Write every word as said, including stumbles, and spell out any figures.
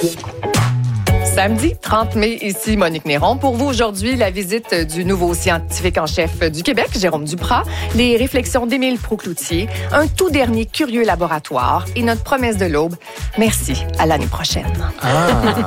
Samedi trente mai, ici Monique Néron. Pour vous aujourd'hui, la visite du nouveau scientifique en chef du Québec, Jérôme Duprat, les réflexions d'Émile Proucloutier, un tout dernier curieux laboratoire et notre promesse de l'aube. Merci, à l'année prochaine. Ah.